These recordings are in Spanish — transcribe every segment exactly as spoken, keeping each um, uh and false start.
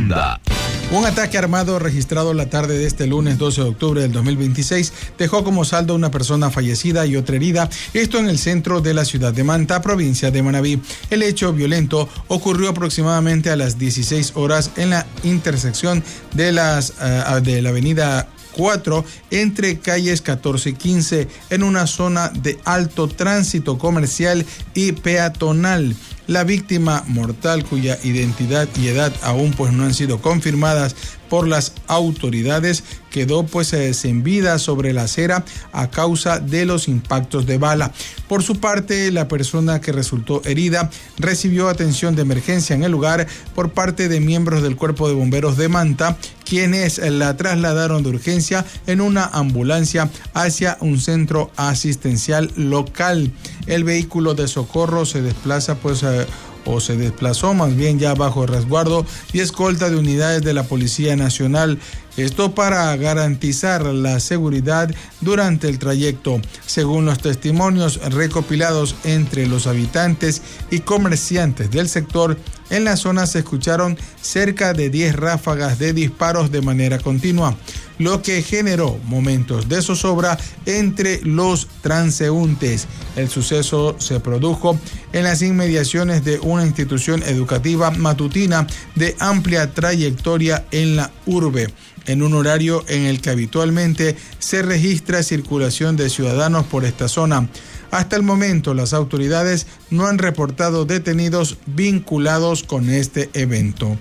Onda. Un ataque armado registrado la tarde de este lunes doce de octubre del dos mil veintiséis dejó como saldo una persona fallecida y otra herida, esto en el centro de la ciudad de Manta, provincia de Manabí. El hecho violento ocurrió aproximadamente a las dieciséis horas en la intersección de, las, uh, de la avenida cuatro entre calles catorce y quince en una zona de alto tránsito comercial y peatonal. La víctima mortal, cuya identidad y edad aún pues no han sido confirmadas por las autoridades, quedó pues sin vida sobre la acera a causa de los impactos de bala. Por su parte, la persona que resultó herida recibió atención de emergencia en el lugar por parte de miembros del Cuerpo de Bomberos de Manta, quienes la trasladaron de urgencia en una ambulancia hacia un centro asistencial local. El vehículo de socorro se desplaza pues eh, o se desplazó más bien ya bajo resguardo y escolta de unidades de la Policía Nacional. Esto para garantizar la seguridad durante el trayecto. Según los testimonios recopilados entre los habitantes y comerciantes del sector, en la zona se escucharon cerca de diez ráfagas de disparos de manera continua, lo que generó momentos de zozobra entre los transeúntes. El suceso se produjo en las inmediaciones de una institución educativa matutina de amplia trayectoria en la urbe, en un horario en el que habitualmente se registra circulación de ciudadanos por esta zona. Hasta el momento, las autoridades no han reportado detenidos vinculados con este evento.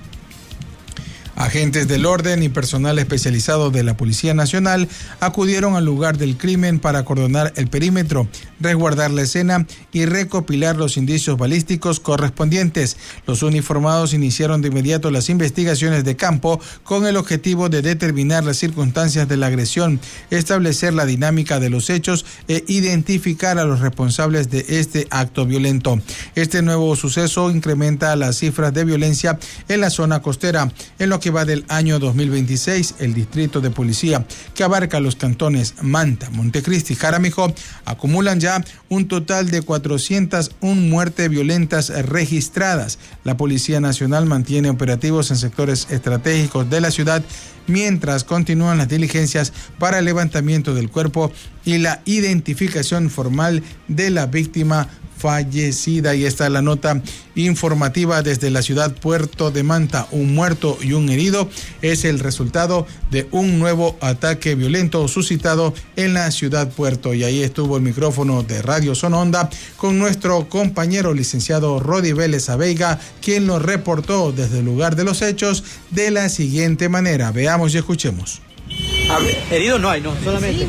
Agentes del orden y personal especializado de la Policía Nacional acudieron al lugar del crimen para acordonar el perímetro, resguardar la escena y recopilar los indicios balísticos correspondientes. Los uniformados iniciaron de inmediato las investigaciones de campo con el objetivo de determinar las circunstancias de la agresión, establecer la dinámica de los hechos e identificar a los responsables de este acto violento. Este nuevo suceso incrementa las cifras de violencia en la zona costera. En lo que va del año dos mil veintiséis, el distrito de policía, que abarca los cantones Manta, Montecristi y Jaramillo, acumulan ya un total de cuatrocientas una muertes violentas registradas. La Policía Nacional mantiene operativos en sectores estratégicos de la ciudad, mientras continúan las diligencias para el levantamiento del cuerpo y la identificación formal de la víctima fallecida. Y esta es la nota informativa desde la ciudad Puerto de Manta. Un muerto y un herido es el resultado de un nuevo ataque violento suscitado en la ciudad Puerto. Y ahí estuvo el micrófono de Radio Zona Onda con nuestro compañero licenciado Rodi Vélez Aveiga, quien nos reportó desde el lugar de los hechos de la siguiente manera. Veamos y escuchemos. Heridos no hay, no, solamente.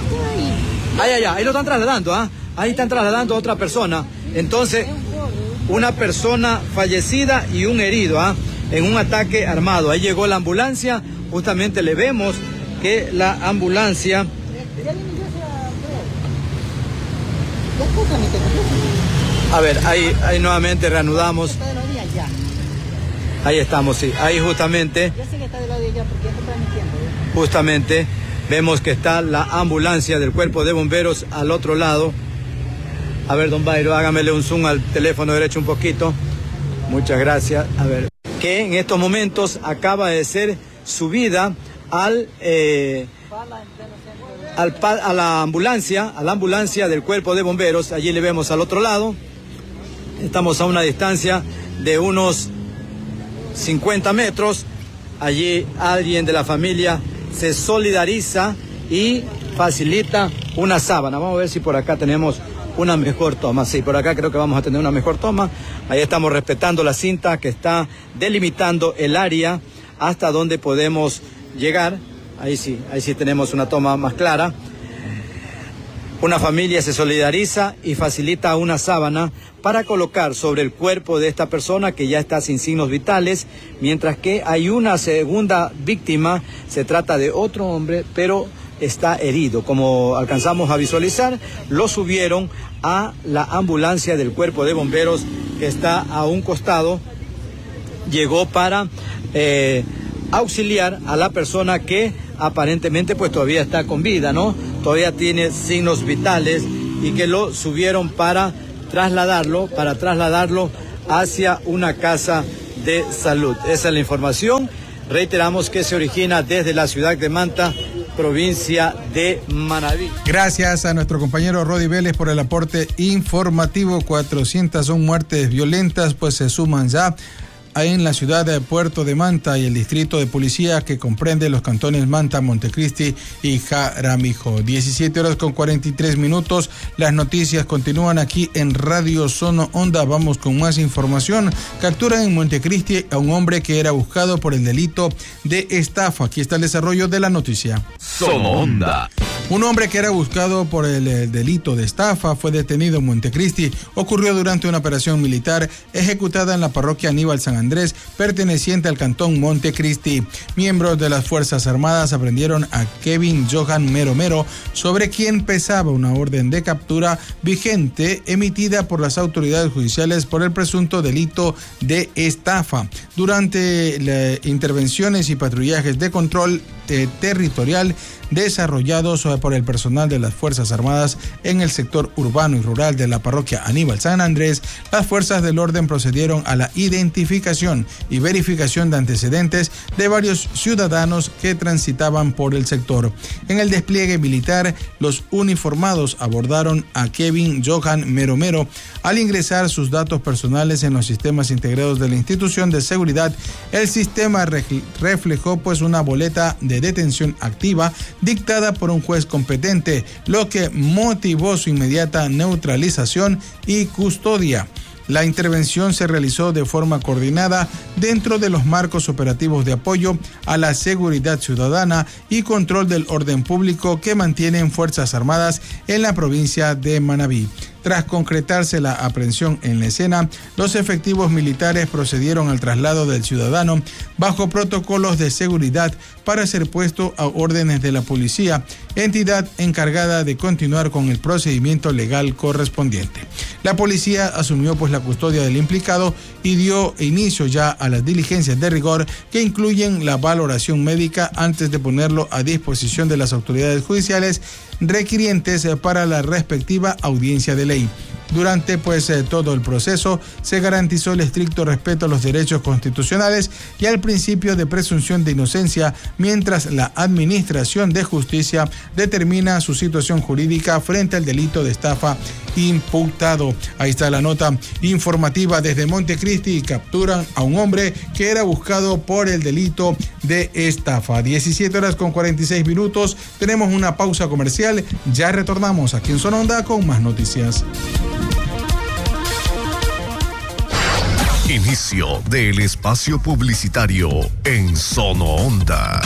Ay, ay, ay, ahí lo están trasladando, ¿ah? ¿eh? Ahí están trasladando a otra persona. Entonces, una persona fallecida y un herido, ¿ah? ¿eh? En un ataque armado. Ahí llegó la ambulancia. Justamente le vemos que la ambulancia... A ver, ahí, ahí nuevamente reanudamos. Ahí estamos, sí. Ahí justamente... Justamente vemos que está la ambulancia del Cuerpo de Bomberos al otro lado. A ver, don Bayro, hágamele un zoom al teléfono derecho un poquito. Muchas gracias. A ver, que en estos momentos acaba de ser subida al, eh, al a la ambulancia, a la ambulancia del Cuerpo de Bomberos. Allí le vemos al otro lado. Estamos a una distancia de unos cincuenta metros. Allí alguien de la familia se solidariza y facilita una sábana. Vamos a ver si por acá tenemos una mejor toma. Sí, por acá creo que vamos a tener una mejor toma. Ahí estamos respetando la cinta que está delimitando el área hasta donde podemos llegar. Ahí sí, ahí sí tenemos una toma más clara. Una familia se solidariza y facilita una sábana para colocar sobre el cuerpo de esta persona que ya está sin signos vitales, mientras que hay una segunda víctima. Se trata de otro hombre, pero está herido. Como alcanzamos a visualizar, lo subieron a la ambulancia del Cuerpo de Bomberos que está a un costado. Llegó para eh, auxiliar a la persona que aparentemente pues todavía está con vida, ¿no? Todavía tiene signos vitales, y que lo subieron para trasladarlo, para trasladarlo hacia una casa de salud. Esa es la información. Reiteramos que se origina desde la ciudad de Manta, provincia de Manabí. Gracias a nuestro compañero Rodi Vélez por el aporte informativo. cuatrocientas son muertes violentas, pues se suman ya en la ciudad de Puerto de Manta y el distrito de policía que comprende los cantones Manta, Montecristi y Jaramillo. diecisiete horas con cuarenta y tres minutos. Las noticias continúan aquí en Radio Sono Onda. Vamos con más información. Capturan en Montecristi a un hombre que era buscado por el delito de estafa. Aquí está el desarrollo de la noticia. Sono Onda. Un hombre que era buscado por el, el delito de estafa fue detenido en Montecristi. Ocurrió durante una operación militar ejecutada en la parroquia Aníbal San Andrés, perteneciente al cantón Montecristi. Miembros de las Fuerzas Armadas aprendieron a Kevin Johan Mero Mero, sobre quien pesaba una orden de captura vigente emitida por las autoridades judiciales por el presunto delito de estafa. Durante las intervenciones y patrullajes de control eh, territorial desarrollados por el personal de las Fuerzas Armadas en el sector urbano y rural de la parroquia Aníbal San Andrés, las fuerzas del orden procedieron a la identificación y verificación de antecedentes de varios ciudadanos que transitaban por el sector. En el despliegue militar, los uniformados abordaron a Kevin Johan Mero Mero al ingresar sus datos personales en los sistemas integrados de la institución de seguridad. El sistema re- reflejó pues una boleta de detención activa dictada por un juez competente, lo que motivó su inmediata neutralización y custodia. La intervención se realizó de forma coordinada dentro de los marcos operativos de apoyo a la seguridad ciudadana y control del orden público que mantienen Fuerzas Armadas en la provincia de Manabí. Tras concretarse la aprehensión en la escena, los efectivos militares procedieron al traslado del ciudadano bajo protocolos de seguridad para ser puesto a órdenes de la policía, entidad encargada de continuar con el procedimiento legal correspondiente. La policía asumió pues la custodia del implicado y dio inicio ya a las diligencias de rigor que incluyen la valoración médica antes de ponerlo a disposición de las autoridades judiciales requirientes para la respectiva audiencia de ley. Durante pues eh, todo el proceso se garantizó el estricto respeto a los derechos constitucionales y al principio de presunción de inocencia, mientras la Administración de Justicia determina su situación jurídica frente al delito de estafa imputado. Ahí está la nota informativa desde Montecristi. Capturan a un hombre que era buscado por el delito de estafa. diecisiete horas con cuarenta y seis minutos. Tenemos una pausa comercial. Ya retornamos aquí en Sono Onda con más noticias. Inicio del espacio publicitario en Sono Onda.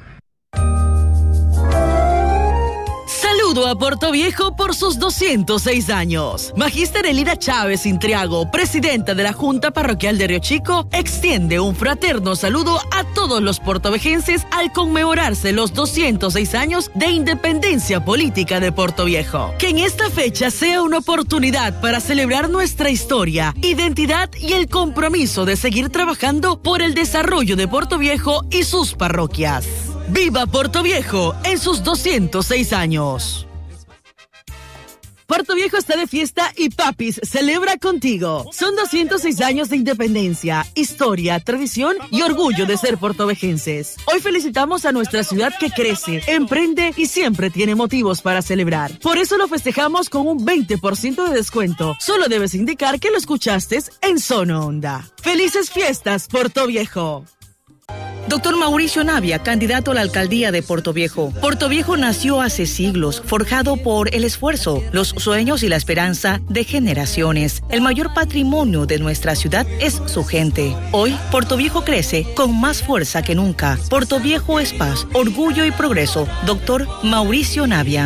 Saludo a Portoviejo por sus doscientos seis años. Magíster Elida Chávez Intriago, presidenta de la Junta Parroquial de Río Chico, extiende un fraterno saludo a todos los portovejenses al conmemorarse los doscientos seis años de independencia política de Portoviejo. Que en esta fecha sea una oportunidad para celebrar nuestra historia, identidad y el compromiso de seguir trabajando por el desarrollo de Portoviejo y sus parroquias. ¡Viva Portoviejo en sus doscientos seis años! Portoviejo está de fiesta y Papis celebra contigo. Son doscientos seis años de independencia, historia, tradición y orgullo de ser portovejenses. Hoy felicitamos a nuestra ciudad que crece, emprende y siempre tiene motivos para celebrar. Por eso lo festejamos con un veinte por ciento de descuento. Solo debes indicar que lo escuchaste en Sono Onda. ¡Felices fiestas, Portoviejo! Doctor Mauricio Navia, candidato a la alcaldía de Portoviejo. Portoviejo nació hace siglos, forjado por el esfuerzo, los sueños y la esperanza de generaciones. El mayor patrimonio de nuestra ciudad es su gente. Hoy, Portoviejo crece con más fuerza que nunca. Portoviejo es paz, orgullo y progreso. Doctor Mauricio Navia.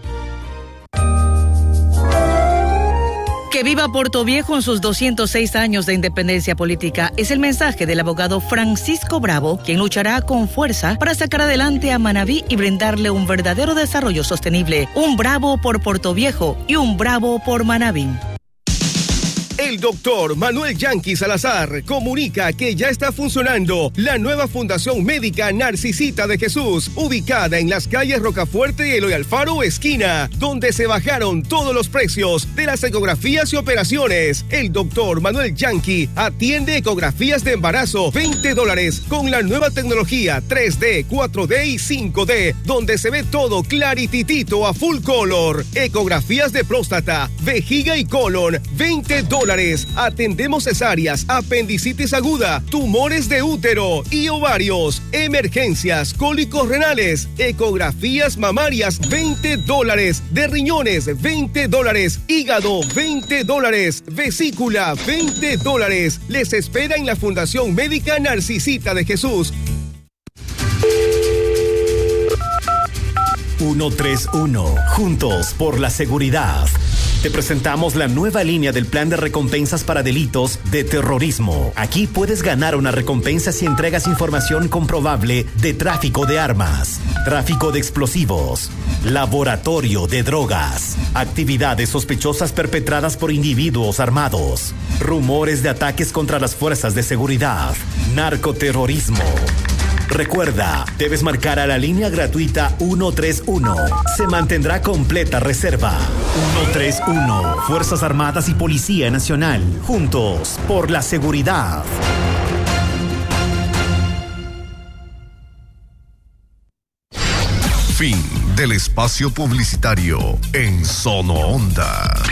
Que viva Portoviejo en sus doscientos seis años de independencia política es el mensaje del abogado Francisco Bravo, quien luchará con fuerza para sacar adelante a Manabí y brindarle un verdadero desarrollo sostenible. Un bravo por Portoviejo y un bravo por Manabí. El doctor Manuel Yanqui Salazar comunica que ya está funcionando la nueva Fundación Médica Narcisita de Jesús, ubicada en las calles Rocafuerte y Eloy Alfaro, esquina, donde se bajaron todos los precios de las ecografías y operaciones. El doctor Manuel Yanqui atiende ecografías de embarazo, veinte dólares, con la nueva tecnología tres D, cuatro D y cinco D, donde se ve todo clarititito a full color. Ecografías de próstata, vejiga y colon, veinte dólares. Atendemos cesáreas, apendicitis aguda, tumores de útero y ovarios, emergencias, cólicos renales, ecografías mamarias, veinte dólares, de riñones, veinte dólares, hígado, veinte dólares, vesícula, veinte dólares. Les espera en la Fundación Médica Narcisita de Jesús. ciento treinta y uno, juntos por la seguridad. Te presentamos la nueva línea del plan de recompensas para delitos de terrorismo. Aquí puedes ganar una recompensa si entregas información comprobable de tráfico de armas, tráfico de explosivos, laboratorio de drogas, actividades sospechosas perpetradas por individuos armados, rumores de ataques contra las fuerzas de seguridad, narcoterrorismo. Recuerda, debes marcar a la línea gratuita ciento treinta y uno. Se mantendrá completa reserva. ciento treinta y uno. Fuerzas Armadas y Policía Nacional. Juntos por la seguridad. Fin del espacio publicitario en Sono Onda.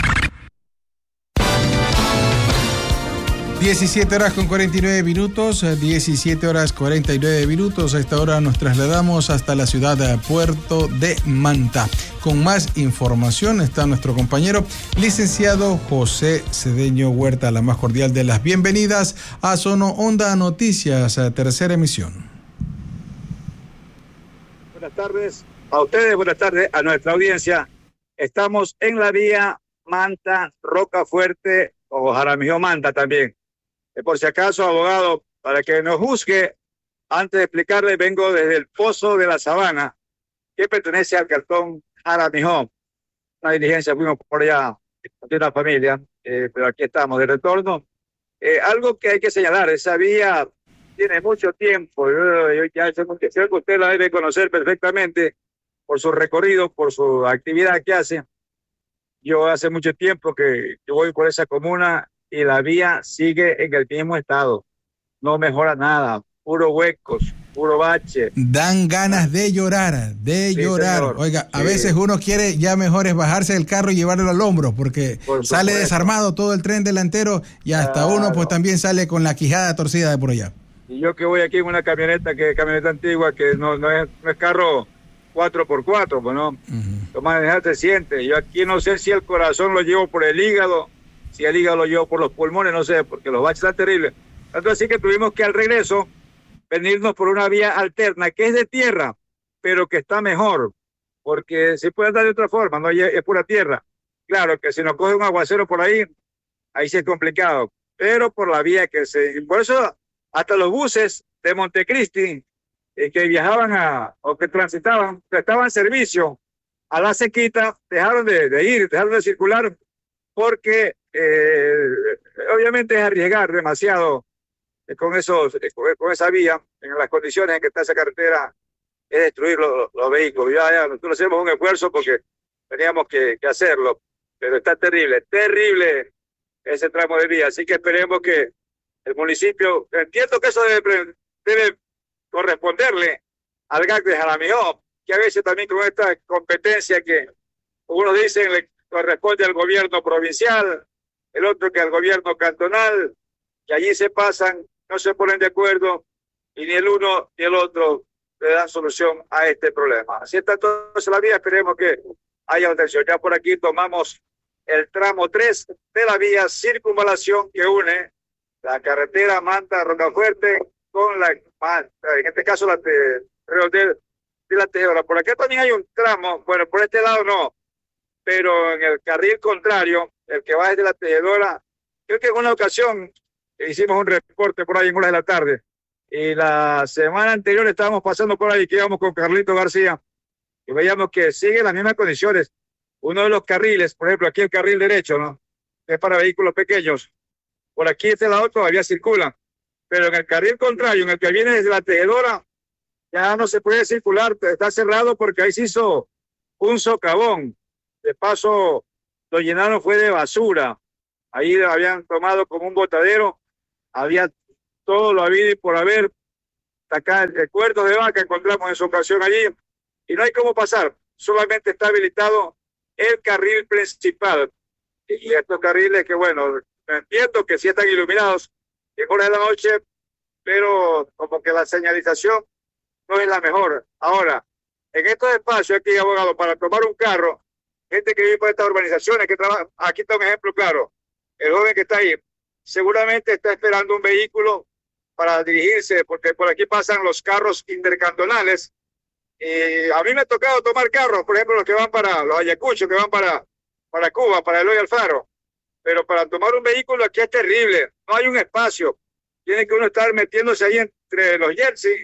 diecisiete horas con cuarenta y nueve minutos, diecisiete horas cuarenta y nueve minutos. A esta hora nos trasladamos hasta la ciudad de Puerto de Manta. Con más información está nuestro compañero licenciado José Cedeño Huerta. La más cordial de las bienvenidas a Sono Onda Noticias, tercera emisión. Buenas tardes a ustedes, buenas tardes a nuestra audiencia. Estamos en la vía Manta, Rocafuerte o Jaramillo Manta también. Por si acaso, abogado, para que nos juzgue, antes de explicarle, vengo desde el Pozo de la Sabana, que pertenece al cantón Jaramillo. Una diligencia, fuimos por allá de una familia, eh, pero aquí estamos de retorno. Eh, algo que hay que señalar, esa vía tiene mucho tiempo, yo, yo ya sé que usted la debe conocer perfectamente por su recorrido, por su actividad que hace. Yo hace mucho tiempo que, que voy por esa comuna y la vía sigue en el mismo estado. No mejora nada, puro huecos, puro bache. Dan ganas de llorar, de sí, llorar. Señor. Oiga, sí. A veces uno quiere ya mejor es bajarse del carro y llevarlo al hombro, porque sale desarmado todo el tren delantero y hasta claro. Uno pues también sale con la quijada torcida de por allá. Y yo que voy aquí en una camioneta, que camioneta antigua, que no, no, es, no es carro cuatro por cuatro, pues no. Uh-huh. Lo manejar te siente. Yo aquí no sé si el corazón lo llevo por el hígado, si el hígado lo llevo por los pulmones, no sé, porque los baches están terribles. Tanto así que tuvimos que al regreso venirnos por una vía alterna, que es de tierra, pero que está mejor, porque se puede andar de otra forma, no es pura tierra. Claro que si nos coge un aguacero por ahí, ahí sí es complicado, pero por la vía que se... Por eso hasta los buses de Montecristi, eh, que viajaban a, o que transitaban, prestaban servicio a la Sequita, dejaron de, de ir, dejaron de circular, porque eh, obviamente es arriesgar demasiado eh, con, esos, eh, con esa vía, en las condiciones en que está esa carretera, es destruir los, los vehículos. Ya, ya nosotros hacemos un esfuerzo porque teníamos que, que hacerlo, pero está terrible, terrible ese tramo de vía, así que esperemos que el municipio, entiendo que eso debe, debe corresponderle al G A C de Jaramillo, que a veces también con esta competencia que unos dicen le corresponde al gobierno provincial, el otro que al gobierno cantonal, que allí se pasan, no se ponen de acuerdo y ni el uno ni el otro le dan solución a este problema. Así está entonces la vía, esperemos que haya atención. Ya por aquí tomamos el tramo tres de la vía circunvalación que une la carretera Manta-Rocafuerte con la, en este caso la de, de, de la Tejedora. Por acá también hay un tramo, bueno, por este lado no, pero en el carril contrario, el que va desde la Tejedora, creo que en una ocasión hicimos un reporte por ahí en horas de la tarde, y la semana anterior estábamos pasando por ahí, que íbamos con Carlito García, y veíamos que siguen las mismas condiciones. Uno de los carriles, por ejemplo, aquí el carril derecho, ¿no? Es para vehículos pequeños, por aquí de este lado todavía circulan, pero en el carril contrario, en el que viene desde la Tejedora, ya no se puede circular, está cerrado porque ahí se hizo un socavón. De paso, lo llenaron fue de basura. Ahí habían tomado como un botadero, había todo lo habido y por haber. Acá el, el cuerno de vaca encontramos en su ocasión allí y no hay cómo pasar, solamente está habilitado el carril principal. Y, y estos carriles que, bueno, entiendo que sí están iluminados en horas de la noche, pero como que la señalización no es la mejor. Ahora, en estos espacios aquí, abogado, para tomar un carro, gente que vive por estas urbanizaciones, que trabaja, aquí está un ejemplo claro, el joven que está ahí, seguramente está esperando un vehículo para dirigirse, porque por aquí pasan los carros intercantonales, y a mí me ha tocado tomar carros, por ejemplo, los que van para los Ayacuchos, que van para, para Cuba, para Eloy Alfaro, pero para tomar un vehículo aquí es terrible, no hay un espacio, tiene que uno estar metiéndose ahí entre los jerseys,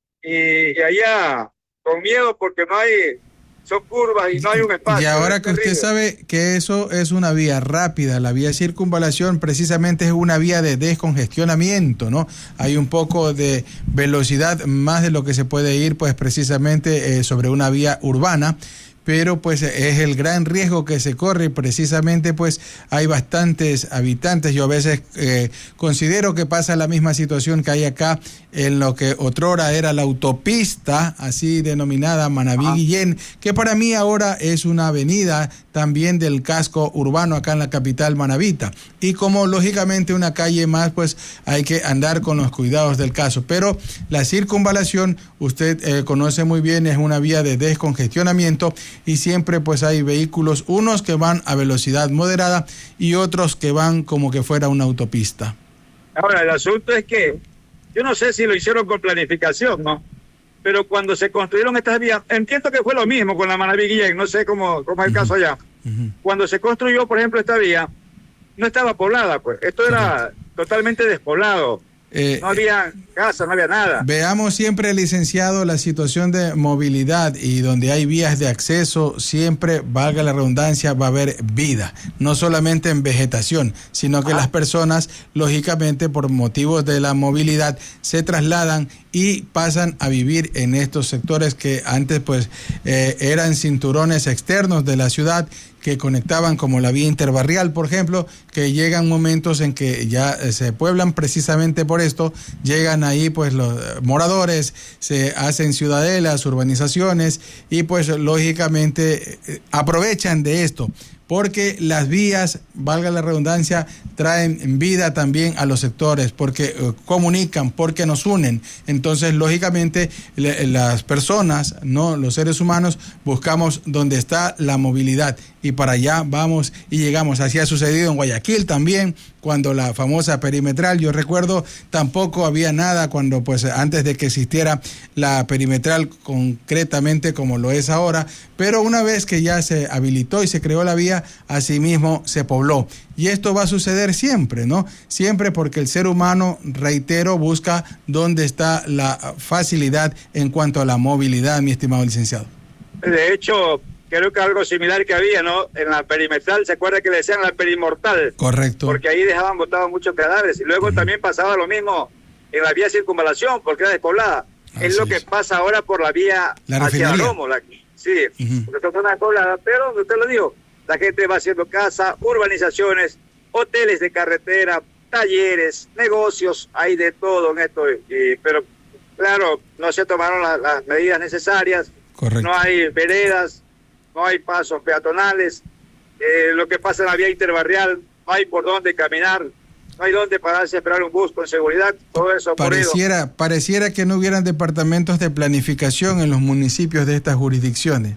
y, y allá con miedo porque no hay, son curvas y no hay un espacio. Y ahora que usted sabe que eso es una vía rápida, la vía de circunvalación precisamente es una vía de descongestionamiento, ¿no? Hay un poco de velocidad más de lo que se puede ir, pues precisamente eh, sobre una vía urbana, pero pues es el gran riesgo que se corre, precisamente pues hay bastantes habitantes. Yo a veces eh, considero que pasa la misma situación que hay acá en lo que otrora era la autopista, así denominada Manaví-Guillén, que para mí ahora es una avenida también del casco urbano acá en la capital manabita. Y como lógicamente una calle más, pues hay que andar con los cuidados del caso. Pero la circunvalación, usted eh, conoce muy bien, es una vía de descongestionamiento y siempre pues hay vehículos, unos que van a velocidad moderada y otros que van como que fuera una autopista. Ahora, el asunto es que yo no sé si lo hicieron con planificación, ¿no? Pero cuando se construyeron estas vías, entiendo que fue lo mismo con la Manaví-Guillén, no sé cómo, cómo es el uh-huh. caso allá. Uh-huh. Cuando se construyó, por ejemplo, esta vía, no estaba poblada, pues. Esto era Correcto. totalmente despoblado. Eh, no había casa, no había nada. Veamos siempre, licenciado, la situación de movilidad, y donde hay vías de acceso, siempre, valga la redundancia, va a haber vida, no solamente en vegetación, sino que ah. las personas, lógicamente, por motivos de la movilidad, se trasladan y pasan a vivir en estos sectores que antes pues eh, eran cinturones externos de la ciudad, que conectaban, como la vía interbarrial, por ejemplo, que llegan momentos en que ya se pueblan precisamente por esto, llegan ahí pues los moradores, se hacen ciudadelas, urbanizaciones, y pues lógicamente aprovechan de esto, porque las vías, valga la redundancia, traen vida también a los sectores, porque eh, comunican, porque nos unen. Entonces, lógicamente, le, las personas, no, los seres humanos, buscamos donde está la movilidad, y para allá vamos y llegamos. Así ha sucedido en Guayaquil también, cuando la famosa perimetral, yo recuerdo, tampoco había nada cuando, pues, antes de que existiera la perimetral concretamente como lo es ahora, pero una vez que ya se habilitó y se creó la vía, asimismo se pobló. Y esto va a suceder siempre, ¿no? Siempre, porque el ser humano, reitero, busca dónde está la facilidad en cuanto a la movilidad, mi estimado licenciado. De hecho, creo que algo similar que había, ¿no? En la perimetral, ¿se acuerda que le decían la perimortal? Correcto. Porque ahí dejaban botados muchos cadáveres. Y luego uh-huh. también pasaba lo mismo en la vía de circunvalación, porque era despoblada. Así es lo que es. pasa ahora por la vía la hacia Romo. La, sí, uh-huh. porque está zona despoblada. Pero, usted lo dijo, la gente va haciendo casa, urbanizaciones, hoteles de carretera, talleres, negocios, hay de todo en esto. Y, pero, claro, no se tomaron la, las medidas necesarias. Correcto. No hay veredas, no hay pasos peatonales, eh, lo que pasa en la vía interbarrial, no hay por dónde caminar, no hay dónde pararse a esperar un bus con seguridad, todo eso pareciera, ocurrido. Pareciera que no hubieran departamentos de planificación en los municipios de estas jurisdicciones,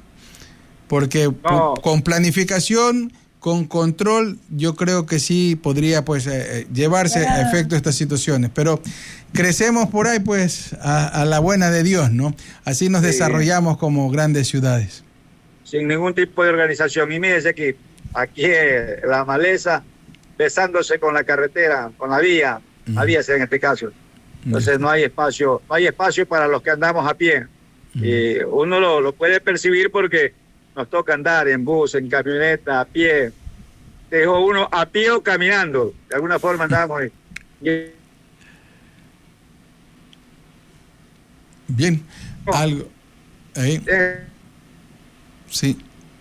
porque no. con planificación, con control, yo creo que sí podría pues eh, llevarse a efecto estas situaciones, pero crecemos por ahí pues a, a la buena de Dios, ¿no? Así nos sí. desarrollamos como grandes ciudades. Sin ningún tipo de organización. Y mírese aquí, aquí eh, la maleza besándose con la carretera, con la vía, uh-huh. la vía en este caso. Entonces uh-huh. no hay espacio, no hay espacio para los que andamos a pie. Uh-huh. Y uno lo, lo puede percibir porque nos toca andar en bus, en camioneta, a pie, dejó uno a pie o caminando. De alguna forma andábamos ahí. Bien, algo... Ahí. Sí.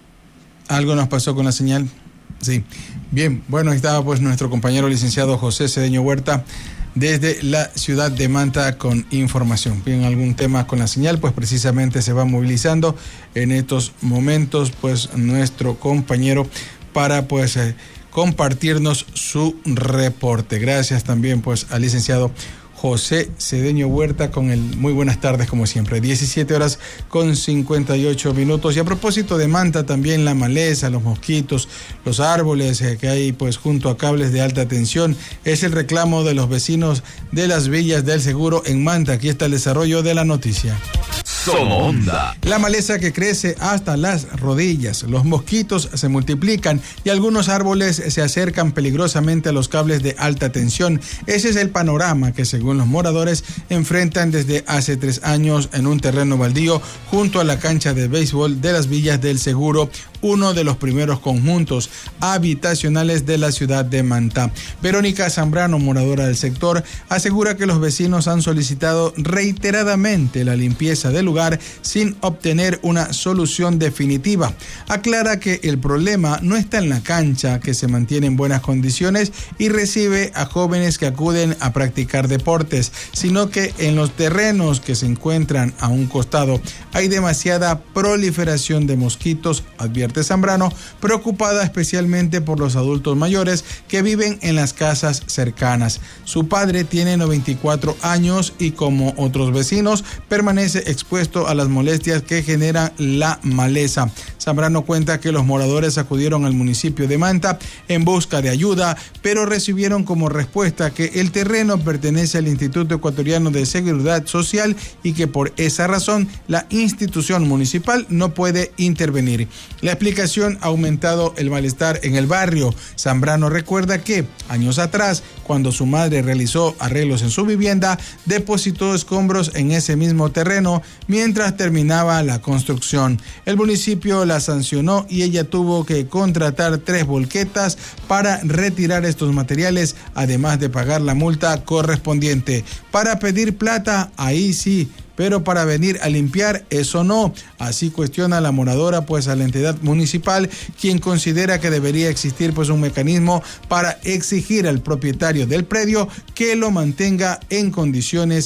Algo nos pasó con la señal. Sí. Bien, bueno, ahí estaba pues nuestro compañero licenciado José Cedeño Huerta desde la ciudad de Manta con información. Bien, algún tema con la señal, pues precisamente se va movilizando en estos momentos pues nuestro compañero para pues eh, compartirnos su reporte. Gracias también pues al licenciado José Cedeño Huerta con el muy buenas tardes como siempre. diecisiete horas con cincuenta y ocho minutos. Y a propósito de Manta, también la maleza, los mosquitos, los árboles eh, que hay pues junto a cables de alta tensión, es el reclamo de los vecinos de las Villas del Seguro en Manta. Aquí está el desarrollo de la noticia. Sono Onda. La maleza que crece hasta las rodillas, los mosquitos se multiplican y algunos árboles se acercan peligrosamente a los cables de alta tensión. Ese es el panorama que, según los moradores, enfrentan desde hace tres años en un terreno baldío junto a la cancha de béisbol de las Villas del Seguro, uno de los primeros conjuntos habitacionales de la ciudad de Manta. Verónica Zambrano, moradora del sector, asegura que los vecinos han solicitado reiteradamente la limpieza del lugar sin obtener una solución definitiva. Aclara que el problema no está en la cancha, que se mantiene en buenas condiciones y recibe a jóvenes que acuden a practicar deportes, sino que en los terrenos que se encuentran a un costado hay demasiada proliferación de mosquitos, advierte Zambrano, preocupada especialmente por los adultos mayores que viven en las casas cercanas. Su padre tiene noventa y cuatro años y, como otros vecinos, permanece expuesto a las molestias que genera la maleza. Zambrano cuenta que los moradores acudieron al municipio de Manta en busca de ayuda, pero recibieron como respuesta que el terreno pertenece al Instituto Ecuatoriano de Seguridad Social y que por esa razón la institución municipal no puede intervenir. La explicación ha aumentado el malestar en el barrio. Zambrano recuerda que años atrás, cuando su madre realizó arreglos en su vivienda, depositó escombros en ese mismo terreno mientras terminaba la construcción. El municipio la sancionó y ella tuvo que contratar tres volquetas para retirar estos materiales, además de pagar la multa correspondiente. Para pedir plata, ahí sí, pero para venir a limpiar, eso no. Así cuestiona la moradora pues a la entidad municipal, quien considera que debería existir pues un mecanismo para exigir al propietario del predio que lo mantenga en condiciones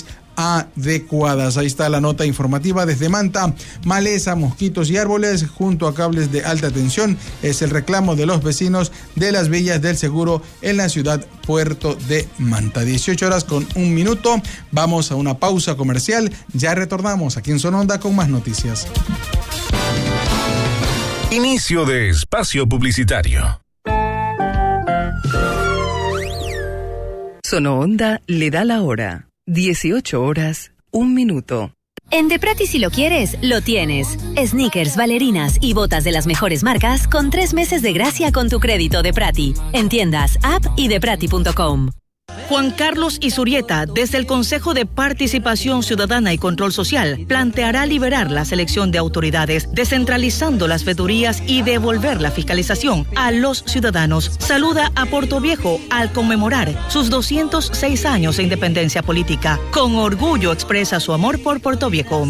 adecuadas. Ahí está la nota informativa desde Manta. Maleza, mosquitos y árboles junto a cables de alta tensión es el reclamo de los vecinos de las Villas del Seguro en la ciudad Puerto de Manta. dieciocho horas con un minuto. Vamos a una pausa comercial. Ya retornamos aquí en Sono Onda con más noticias. Inicio de espacio publicitario. Sono Onda le da la hora. dieciocho horas, un minuto. En Deprati, si lo quieres, lo tienes. Sneakers, bailarinas y botas de las mejores marcas con tres meses de gracia con tu crédito Deprati. En tiendas, app y deprati punto com. Juan Carlos Isurieta, desde el Consejo de Participación Ciudadana y Control Social, planteará liberar la selección de autoridades, descentralizando las veedurías y devolver la fiscalización a los ciudadanos. Saluda a Portoviejo al conmemorar sus doscientos seis años de independencia política. Con orgullo expresa su amor por Portoviejo.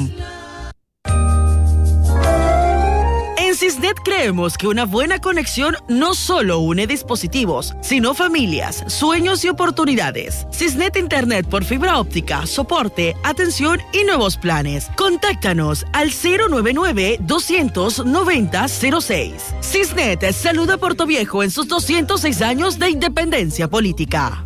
En Cisnet creemos que una buena conexión no solo une dispositivos, sino familias, sueños y oportunidades. Cisnet Internet por fibra óptica, soporte, atención y nuevos planes. Contáctanos al cero nueve nueve, dos nueve cero, cero seis. Cisnet saluda a Portoviejo en sus doscientos seis años de independencia política.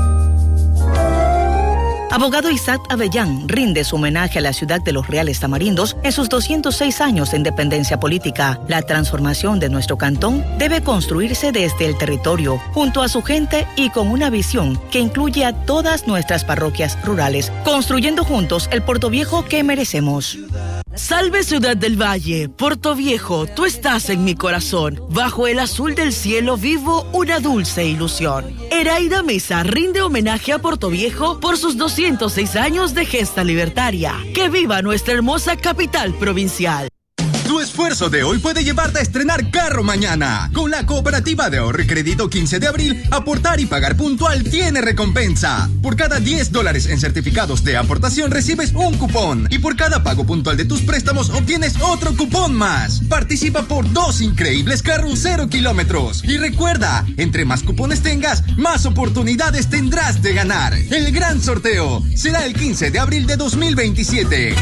Abogado Isaac Avellán rinde su homenaje a la ciudad de Los Reales Tamarindos en sus doscientos seis años de independencia política. La transformación de nuestro cantón debe construirse desde el territorio, junto a su gente y con una visión que incluye a todas nuestras parroquias rurales, construyendo juntos el Portoviejo que merecemos. Salve Ciudad del Valle, Portoviejo, tú estás en mi corazón. Bajo el azul del cielo vivo una dulce ilusión. Eraida Mesa rinde homenaje a Portoviejo por sus doscientos seis años de gesta libertaria. ¡Que viva nuestra hermosa capital provincial! Tu esfuerzo de hoy puede llevarte a estrenar carro mañana. Con la Cooperativa de Ahorro y Crédito quince de abril, aportar y pagar puntual tiene recompensa. Por cada diez dólares en certificados de aportación recibes un cupón. Y por cada pago puntual de tus préstamos obtienes otro cupón más. Participa por dos increíbles carros cero kilómetros. Y recuerda, entre más cupones tengas, más oportunidades tendrás de ganar. El gran sorteo será el quince de abril de dos mil veintisiete.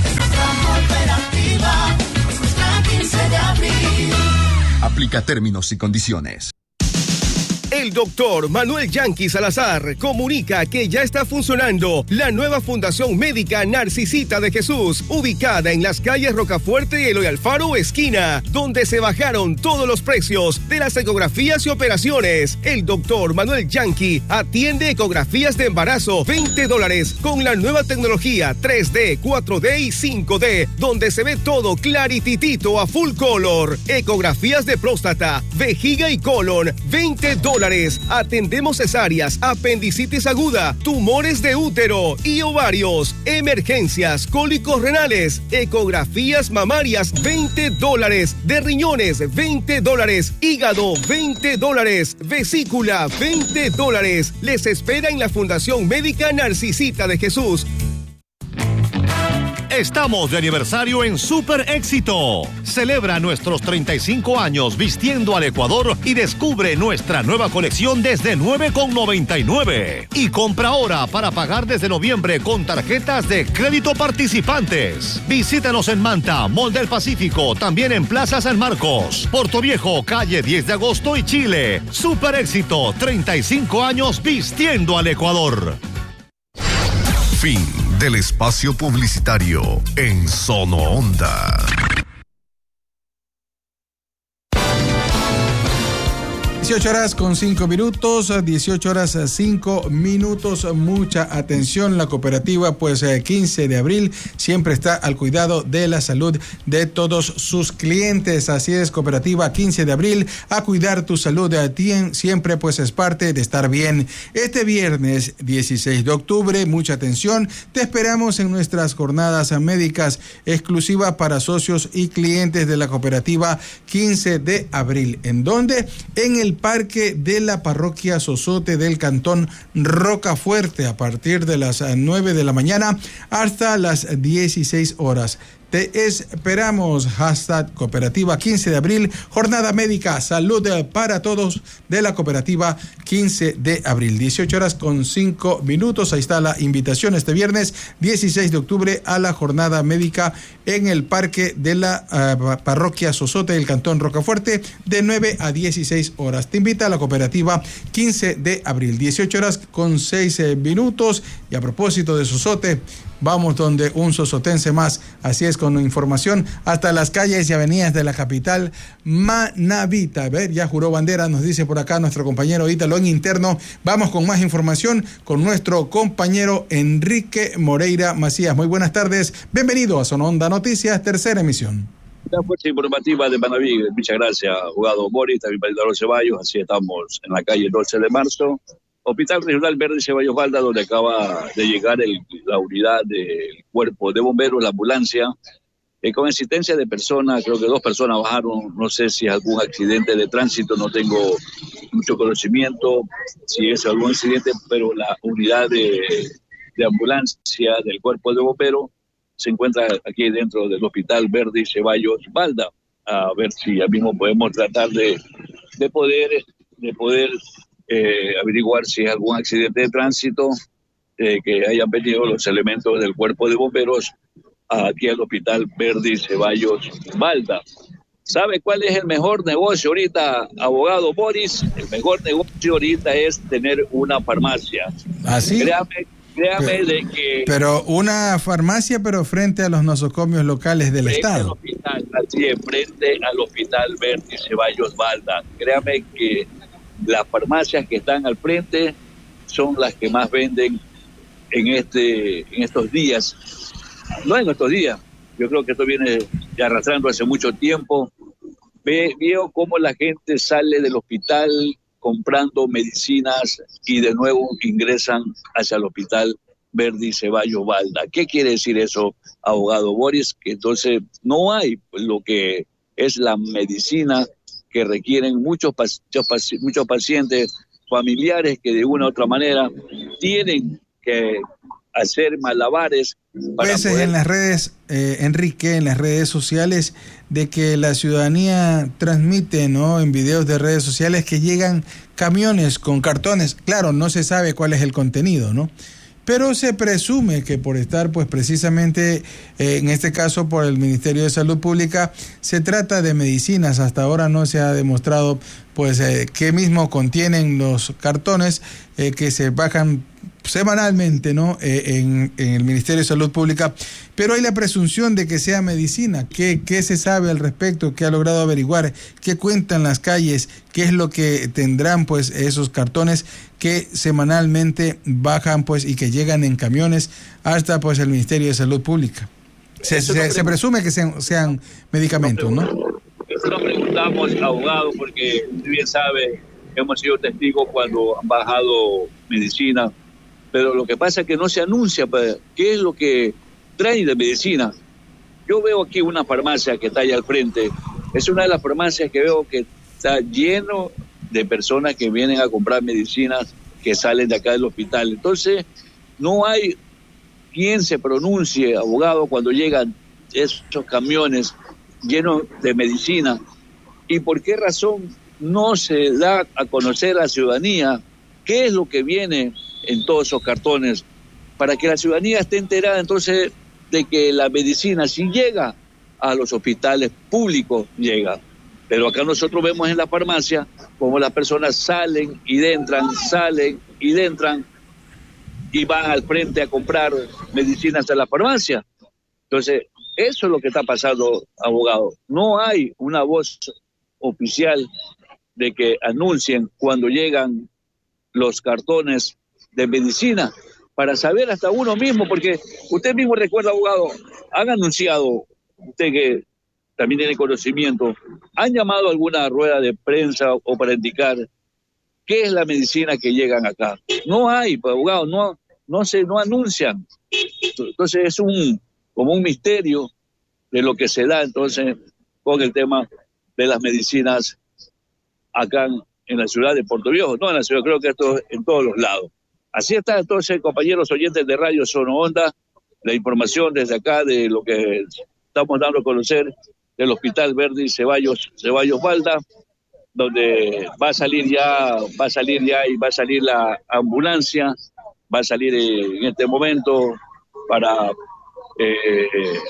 quince de abril. Aplica términos y condiciones. El doctor Manuel Yanqui Salazar comunica que ya está funcionando la nueva Fundación Médica Narcisita de Jesús, ubicada en las calles Rocafuerte y Eloy Alfaro, esquina, donde se bajaron todos los precios de las ecografías y operaciones. El doctor Manuel Yanqui atiende ecografías de embarazo, veinte dólares, con la nueva tecnología tres D, cuatro D y cinco D, donde se ve todo clarititito a full color. Ecografías de próstata, vejiga y colon, veinte dólares. Atendemos cesáreas, apendicitis aguda, tumores de útero y ovarios, emergencias, cólicos renales, ecografías mamarias, veinte dólares, de riñones, veinte dólares, hígado, veinte dólares, vesícula, veinte dólares. Les espera en la Fundación Médica Narcisita de Jesús. Estamos de aniversario en Super Éxito. Celebra nuestros treinta y cinco años vistiendo al Ecuador y descubre nuestra nueva colección desde nueve con noventa y nueve. Y compra ahora para pagar desde noviembre con tarjetas de crédito participantes. Visítanos en Manta, Mall del Pacífico, también en Plaza San Marcos, Portoviejo, calle diez de agosto y Chile. Super Éxito, treinta y cinco años vistiendo al Ecuador. Fin del espacio publicitario en Sono Onda. dieciocho horas con cinco minutos, dieciocho horas cinco minutos, mucha atención. La cooperativa pues quince de abril siempre está al cuidado de la salud de todos sus clientes. Así es, cooperativa quince de abril, a cuidar tu salud a ti siempre pues es parte de estar bien. Este viernes dieciséis de octubre, mucha atención, te esperamos en nuestras jornadas médicas exclusivas para socios y clientes de la cooperativa quince de abril. ¿En dónde? En el Parque de la Parroquia Sosote del Cantón Rocafuerte, a partir de las nueve de la mañana hasta las dieciséis horas. Te esperamos. Hashtag Cooperativa quince de abril, jornada médica, salud para todos de la Cooperativa quince de abril. dieciocho horas con cinco minutos. Ahí está la invitación este viernes dieciséis de octubre a la jornada médica en el Parque de la uh, Parroquia Sosote del Cantón Rocafuerte de nueve a dieciséis horas. Te invita a la Cooperativa quince de abril. dieciocho horas con seis minutos. Y a propósito de Sosote, vamos donde un sosotense más. Así es, con información hasta las calles y avenidas de la capital manabita. A ver, ya juró bandera, nos dice por acá nuestro compañero Ítalo en interno. Vamos con más información con nuestro compañero Enrique Moreira Macías. Muy buenas tardes, bienvenido a Sononda Noticias, tercera emisión. La fuerza informativa de Manaví, muchas gracias, abogado Boris, también Validador Ceballos. Así estamos en la calle doce de marzo. Hospital Regional Verde Ceballos Balda, donde acaba de llegar el, la unidad del cuerpo de bomberos, la ambulancia, eh, con existencia de personas, creo que dos personas bajaron, no sé si es algún accidente de tránsito, no tengo mucho conocimiento, si es algún accidente, pero la unidad de, de ambulancia del cuerpo de bomberos se encuentra aquí dentro del Hospital Verde Ceballos Balda, a ver si ya mismo podemos tratar de, de poder, de poder Eh, averiguar si es algún accidente de tránsito, eh, que hayan venido los elementos del cuerpo de bomberos aquí al Hospital Verde Ceballos Balda. ¿Sabe cuál es el mejor negocio ahorita, abogado Boris? El mejor negocio ahorita es tener una farmacia. ¿Así? Créame, créame pero, de que... Pero una farmacia, pero frente a los nosocomios locales del frente Estado. Al hospital, así es, frente al Hospital Verde Ceballos Balda. Créame que las farmacias que están al frente son las que más venden en este en estos días. No en estos días, yo creo que esto viene ya arrastrando hace mucho tiempo. Ve, veo cómo la gente sale del hospital comprando medicinas y de nuevo ingresan hacia el Hospital Verde Ceballos Balda. ¿Qué quiere decir eso, abogado Boris? Que entonces no hay lo que es la medicina que requieren muchos, muchos, muchos pacientes familiares que de una u otra manera tienen que hacer malabares. A veces poder... en las redes, eh, Enrique, en las redes sociales, de que la ciudadanía transmite, ¿no?, en videos de redes sociales que llegan camiones con cartones. Claro, no se sabe cuál es el contenido, ¿no? Pero se presume que por estar, pues precisamente, eh, en este caso por el Ministerio de Salud Pública, se trata de medicinas. Hasta ahora no se ha demostrado, pues, eh, qué mismo contienen los cartones eh, que se bajan semanalmente, ¿no?, eh, en, en el Ministerio de Salud Pública, pero hay la presunción de que sea medicina. ¿Qué, qué se sabe al respecto? ¿Qué ha logrado averiguar? ¿Qué cuentan las calles? ¿Qué es lo que tendrán, pues, esos cartones que semanalmente bajan, pues, y que llegan en camiones hasta, pues, el Ministerio de Salud Pública? Se, se, se presume que sean, sean medicamentos, ¿no? Eso lo preguntamos, abogado, porque usted bien sabe, hemos sido testigos cuando han bajado medicina, pero lo que pasa es que no se anuncia pues, qué es lo que traen de medicina. Yo veo aquí una farmacia que está allá al frente, es una de las farmacias que veo que está lleno de personas que vienen a comprar medicinas que salen de acá del hospital. Entonces, no hay quien se pronuncie, abogado, cuando llegan esos camiones llenos de medicina. ¿Y por qué razón no se da a conocer a la ciudadanía qué es lo que viene en todos esos cartones, para que la ciudadanía esté enterada entonces de que la medicina, si llega a los hospitales públicos, llega? Pero acá nosotros vemos en la farmacia como las personas salen y entran, salen y entran y van al frente a comprar medicinas a la farmacia. Entonces, eso es lo que está pasando, abogado. No hay una voz oficial de que anuncien cuando llegan los cartones de medicina, para saber hasta uno mismo, porque usted mismo recuerda, abogado, han anunciado, usted que también tiene conocimiento, han llamado a alguna rueda de prensa o para indicar qué es la medicina que llegan acá. No hay, pues, abogado, no, no se, no anuncian. Entonces es un como un misterio de lo que se da entonces con el tema de las medicinas acá en, en la ciudad de Puerto Viejo, no en la ciudad, creo que esto es en todos los lados. Así está entonces, compañeros oyentes de Radio Sono Onda, la información desde acá de lo que estamos dando a conocer del Hospital Verdi Ceballos, Ceballos Balda, donde va a salir ya, va a salir ya y va a salir la ambulancia, va a salir en este momento para, eh,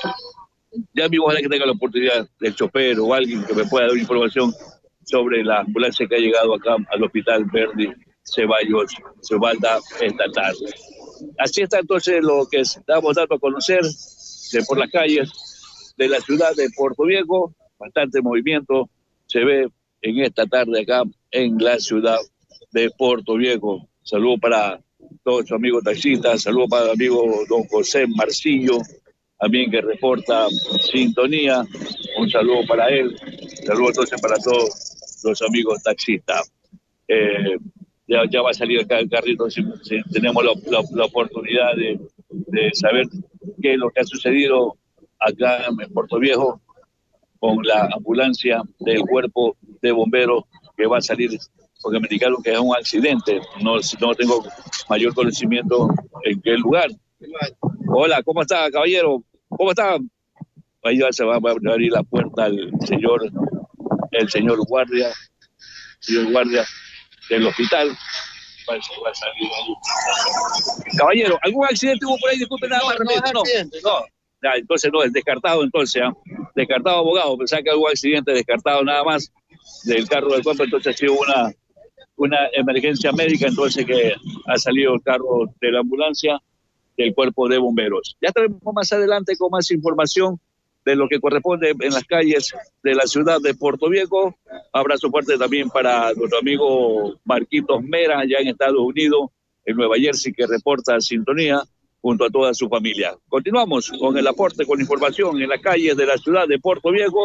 ya mismo ojalá que tenga la oportunidad del chofer o alguien que me pueda dar información sobre la ambulancia que ha llegado acá al Hospital Verdi Ceballos, Cebalda esta tarde. Así está entonces lo que estamos dando a conocer de por las calles de la ciudad de Puerto Viejo. Bastante movimiento se ve en esta tarde acá en la ciudad de Puerto Viejo. Saludo para todos sus amigos taxistas, saludo para el amigo don José Marcillo, también que reporta sintonía, un saludo para él, saludo entonces para todos los amigos taxistas. Eh, Ya, ya va a salir acá el carrito, si, si tenemos la, la, la oportunidad de, de saber qué es lo que ha sucedido acá en Puerto Viejo con la ambulancia del cuerpo de bomberos que va a salir, porque me indicaron que es un accidente, no, no tengo mayor conocimiento en qué lugar. Hola, ¿cómo está, caballero? ¿Cómo está? Ahí ya se va a abrir la puerta al señor, el señor guardia, señor guardia del hospital. Va a salir ahí. Caballero, ¿algún accidente hubo por ahí? Disculpe nada más. No, no, no, no. Ya, entonces no, es descartado entonces, ¿eh? Descartado, abogado, pensaba que algún accidente, descartado nada más del carro del cuerpo, entonces ha sido una, una emergencia médica, entonces que ha salido el carro de la ambulancia del cuerpo de bomberos. Ya estaremos más adelante con más información de lo que corresponde en las calles de la ciudad de Puerto Viejo. Abrazo fuerte también para nuestro amigo Marquitos Mera, allá en Estados Unidos, en Nueva Jersey, que reporta sintonía junto a toda su familia. Continuamos con el aporte, con información en las calles de la ciudad de Puerto Viejo,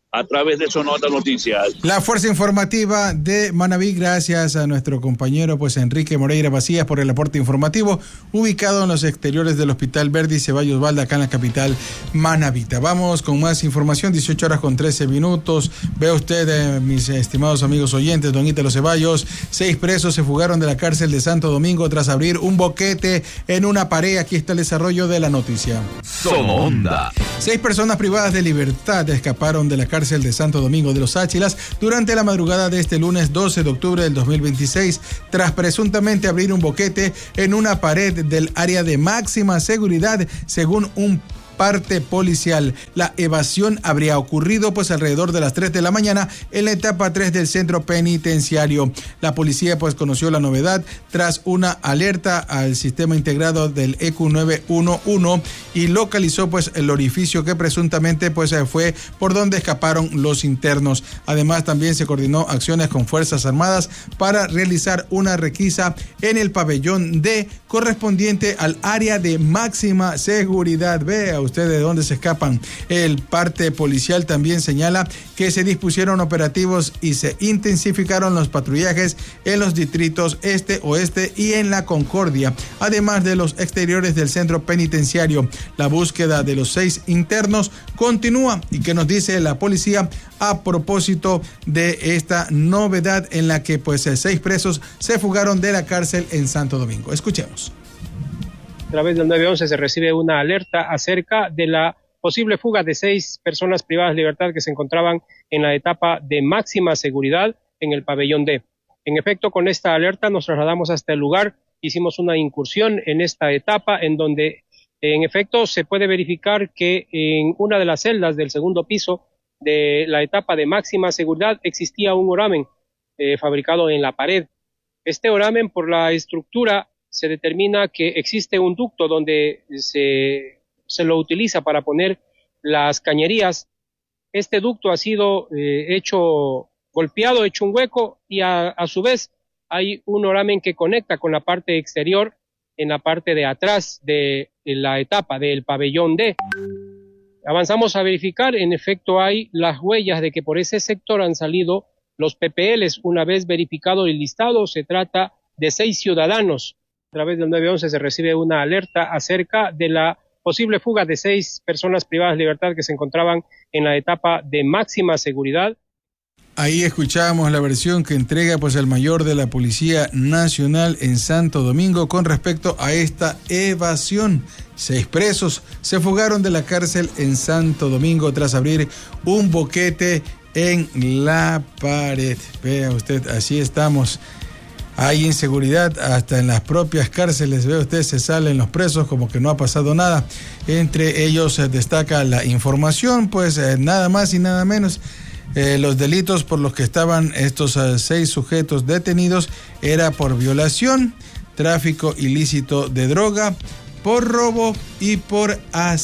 a través de Sonota Noticias. La fuerza informativa de Manabí, gracias a nuestro compañero pues Enrique Moreira Vacías por el aporte informativo, ubicado en los exteriores del Hospital Verdi Ceballos Balda, acá en la capital manabita. Vamos con más información, dieciocho horas con trece minutos. Ve usted, eh, mis estimados amigos oyentes, don Ítalo Ceballos, seis presos se fugaron de la cárcel de Santo Domingo tras abrir un boquete en una pared. Aquí está el desarrollo de la noticia. Sononda. Seis personas privadas de libertad escaparon de la cárcel de Santo Domingo de los Áchilas durante la madrugada de este lunes doce de octubre del dos mil veintiséis, tras presuntamente abrir un boquete en una pared del área de máxima seguridad, según un parte policial. La evasión habría ocurrido pues alrededor de las tres de la mañana en la etapa tres del centro penitenciario. La policía pues conoció la novedad tras una alerta al sistema integrado del E Q nueve uno uno y localizó pues el orificio que presuntamente pues fue por donde escaparon los internos. Además también se coordinó acciones con Fuerzas Armadas para realizar una requisa en el pabellón D correspondiente al área de máxima seguridad. Vea usted de dónde se escapan. El parte policial también señala que se dispusieron operativos y se intensificaron los patrullajes en los distritos este, oeste y en la Concordia, además de los exteriores del centro penitenciario. La búsqueda de los seis internos continúa. ¿Y qué nos dice la policía a propósito de esta novedad en la que pues seis presos se fugaron de la cárcel en Santo Domingo? Escuchemos. A través del nueve once se recibe una alerta acerca de la posible fuga de seis personas privadas de libertad que se encontraban en la etapa de máxima seguridad en el pabellón D. En efecto, con esta alerta nos trasladamos hasta el lugar, hicimos una incursión en esta etapa en donde en efecto se puede verificar que en una de las celdas del segundo piso de la etapa de máxima seguridad existía un oramen eh, fabricado en la pared. Este oramen, por la estructura, se determina que existe un ducto donde se, se lo utiliza para poner las cañerías. Este ducto ha sido eh, hecho, golpeado, hecho un hueco y a, a su vez hay un oramen que conecta con la parte exterior en la parte de atrás de, de la etapa del pabellón D. Avanzamos a verificar, en efecto hay las huellas de que por ese sector han salido los P P Ls. Una vez verificado el listado, se trata de seis ciudadanos. A través del nueve once se recibe una alerta acerca de la posible fuga de seis personas privadas de libertad que se encontraban en la etapa de máxima seguridad. Ahí escuchamos la versión que entrega pues el mayor de la Policía Nacional en Santo Domingo con respecto a esta evasión. Seis presos se fugaron de la cárcel en Santo Domingo tras abrir un boquete en la pared. Vea usted, así estamos. Hay inseguridad hasta en las propias cárceles. Ve usted, se salen los presos como que no ha pasado nada. Entre ellos eh, destaca la información, pues eh, nada más y nada menos. Eh, los delitos por los que estaban estos eh, seis sujetos detenidos era por violación, tráfico ilícito de droga, por robo y por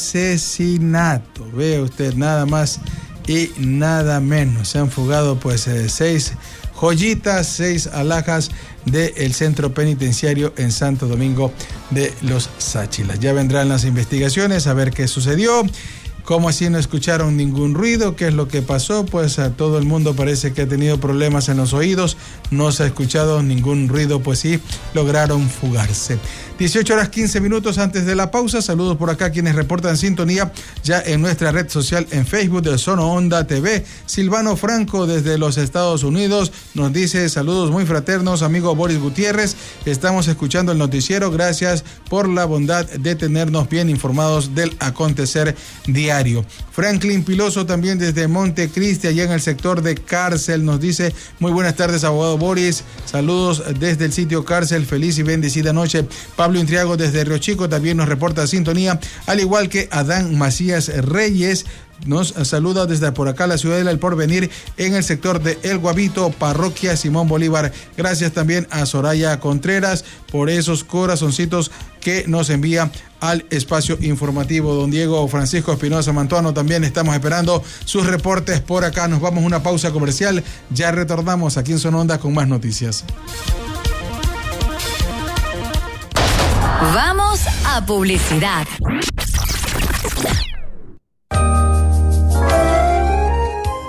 asesinato. Ve usted, nada más y nada menos. Se han fugado pues eh, seis joyitas, seis alhajas del centro penitenciario en Santo Domingo de los Sáchilas. Ya vendrán las investigaciones a ver qué sucedió. ¿Cómo así no escucharon ningún ruido? ¿Qué es lo que pasó? Pues a todo el mundo parece que ha tenido problemas en los oídos. No se ha escuchado ningún ruido, pues sí, lograron fugarse. dieciocho horas quince minutos antes de la pausa. Saludos por acá quienes reportan sintonía ya en nuestra red social en Facebook de Sono Onda T V. Silvano Franco desde los Estados Unidos nos dice saludos muy fraternos, amigo Boris Gutiérrez. Estamos escuchando el noticiero. Gracias por la bondad de tenernos bien informados del acontecer diario. Franklin Piloso también desde Montecristi, allá en el sector de Cárcel, nos dice muy buenas tardes, abogado Boris. Saludos desde el sitio Cárcel. Feliz y bendecida noche. Pablo Intriago desde Río Chico también nos reporta sintonía, al igual que Adán Macías Reyes. Nos saluda desde por acá la ciudad del Porvenir en el sector de El Guavito, parroquia Simón Bolívar. Gracias también a Soraya Contreras por esos corazoncitos que nos envía al espacio informativo. Don Diego Francisco Espinosa Mantuano también estamos esperando sus reportes por acá. Nos vamos a una pausa comercial. Ya retornamos aquí en Sononda con más noticias. Vamos a publicidad.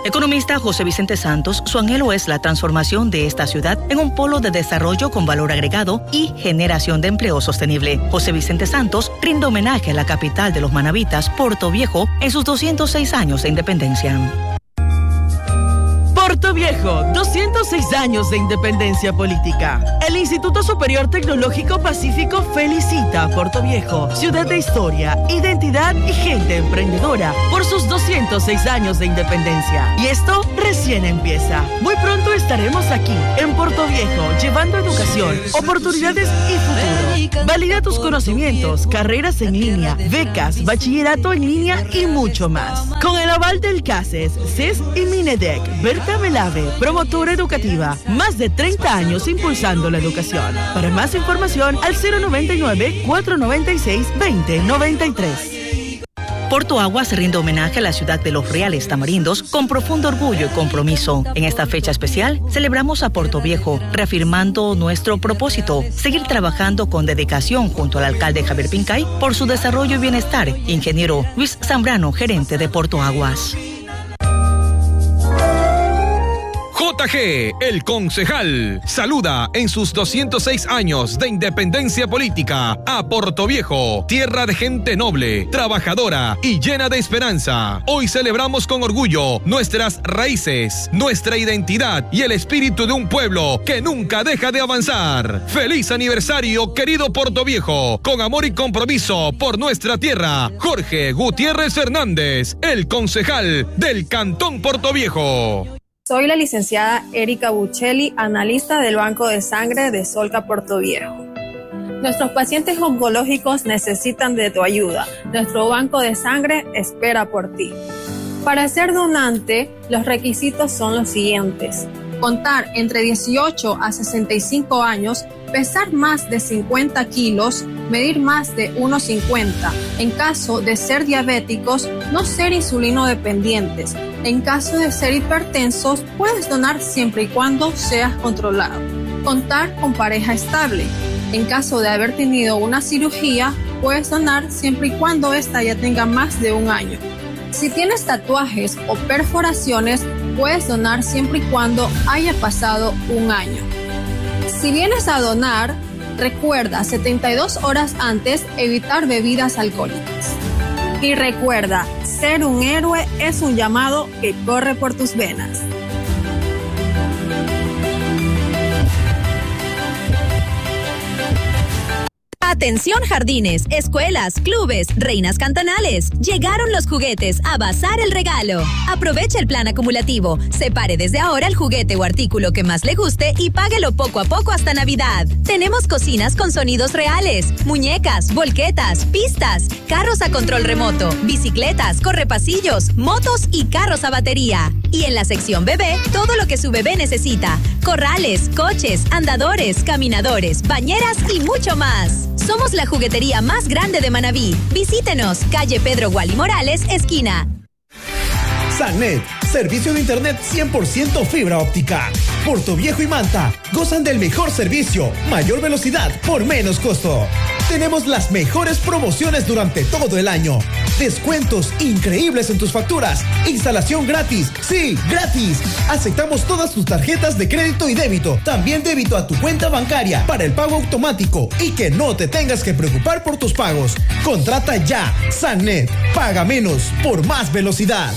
Economista José Vicente Santos, su anhelo es la transformación de esta ciudad en un polo de desarrollo con valor agregado y generación de empleo sostenible. José Vicente Santos rinde homenaje a la capital de los manavitas, Puerto Viejo, en sus doscientos seis años de independencia. Puerto Viejo, doscientos seis años de independencia política. El Instituto Superior Tecnológico Pacífico felicita a Puerto Viejo, ciudad de historia, identidad y gente emprendedora, por sus doscientos seis años de independencia. Y esto recién empieza. Muy pronto estaremos aquí, en Puerto Viejo, llevando educación, oportunidades y futuro. Valida tus conocimientos, carreras en línea, becas, bachillerato en línea y mucho más. Con el aval del CACES, C E S y Minedec, Berta Melave, promotora educativa, más de treinta años impulsando la educación. Para más información, al cero noventa y nueve, cuatrocientos noventa y seis, veinte noventa y tres. Porto Aguas rinde homenaje a la ciudad de los Reales Tamarindos con profundo orgullo y compromiso. En esta fecha especial, celebramos a Puerto Viejo, reafirmando nuestro propósito, seguir trabajando con dedicación junto al alcalde Javier Pincay por su desarrollo y bienestar. Ingeniero Luis Zambrano, gerente de Porto Aguas. J G, el concejal, saluda en sus doscientos seis años de independencia política a Puerto Viejo, tierra de gente noble, trabajadora y llena de esperanza. Hoy celebramos con orgullo nuestras raíces, nuestra identidad y el espíritu de un pueblo que nunca deja de avanzar. ¡Feliz aniversario, querido Puerto Viejo! Con amor y compromiso por nuestra tierra, Jorge Gutiérrez Fernández, el concejal del Cantón Puerto Viejo. Soy la licenciada Erika Buccelli, analista del Banco de Sangre de Solca Puerto Viejo. Nuestros pacientes oncológicos necesitan de tu ayuda. Nuestro banco de sangre espera por ti. Para ser donante, los requisitos son los siguientes: contar entre dieciocho a sesenta y cinco años, pesar más de cincuenta kilos, medir más de uno cincuenta. En caso de ser diabéticos, no ser insulino dependientes. En caso de ser hipertensos, puedes donar siempre y cuando seas controlado. Contar con pareja estable. En caso de haber tenido una cirugía, puedes donar siempre y cuando ésta ya tenga más de un año. Si tienes tatuajes o perforaciones, puedes donar siempre y cuando haya pasado un año. Si vienes a donar, recuerda setenta y dos horas antes evitar bebidas alcohólicas. Y recuerda, ser un héroe es un llamado que corre por tus venas. Atención jardines, escuelas, clubes, reinas cantonales. Llegaron los juguetes a Bazar el Regalo. Aproveche el plan acumulativo. Separe desde ahora el juguete o artículo que más le guste y páguelo poco a poco hasta Navidad. Tenemos cocinas con sonidos reales, muñecas, volquetas, pistas, carros a control remoto, bicicletas, correpasillos, motos y carros a batería. Y en la sección bebé, todo lo que su bebé necesita. Corrales, coches, andadores, caminadores, bañeras y mucho más. Somos la juguetería más grande de Manabí. Visítenos, calle Pedro Guali Morales, esquina. Sannet, servicio de internet cien por ciento fibra óptica. Puerto Viejo y Manta gozan del mejor servicio, mayor velocidad por menos costo. Tenemos las mejores promociones durante todo el año. Descuentos increíbles en tus facturas. Instalación gratis. Sí, gratis. Aceptamos todas tus tarjetas de crédito y débito. También débito a tu cuenta bancaria para el pago automático y que no te tengas que preocupar por tus pagos. Contrata ya. Sannet. Paga menos por más velocidad.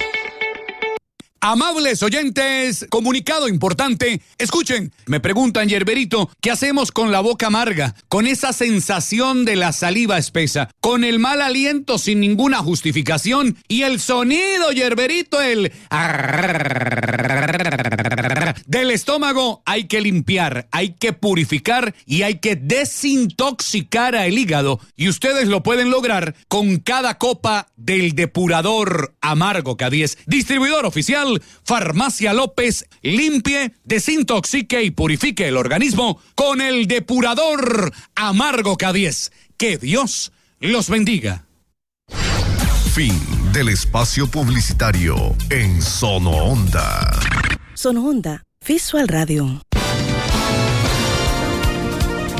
Amables oyentes, comunicado importante. Escuchen, me preguntan, Yerberito, ¿qué hacemos con la boca amarga? Con esa sensación de la saliva espesa, con el mal aliento sin ninguna justificación y el sonido, Yerberito, el del estómago. Hay que limpiar, hay que purificar y hay que desintoxicar al hígado. Y ustedes lo pueden lograr con cada copa del depurador amargo K diez. Distribuidor oficial Farmacia López. Limpie, desintoxique y purifique el organismo con el depurador amargo K diez. Que Dios los bendiga. Fin del espacio publicitario en Sono Onda. Sono Onda Visual Radio.